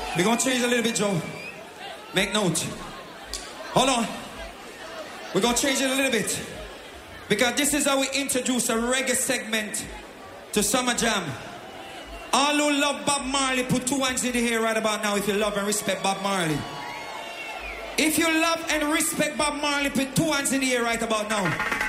We're gonna change a little bit, Joe. Make note. Hold on. We're gonna change it a little bit. Because this is how we introduce a reggae segment to Summer Jam. All who love Bob Marley, put 2 hands in the air right about now if you love and respect Bob Marley. If you love and respect Bob Marley, put 2 hands in the air right about now.